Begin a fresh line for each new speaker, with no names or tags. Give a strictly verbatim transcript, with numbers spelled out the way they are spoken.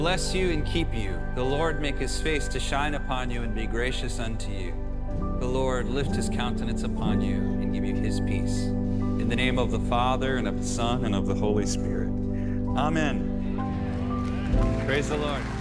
Bless you and keep you. The Lord make his face to shine upon you and be gracious unto you. The Lord lift his countenance upon you and give you his peace. In the name of the Father, and of the Son, and of the Holy Spirit. Amen. Praise the Lord.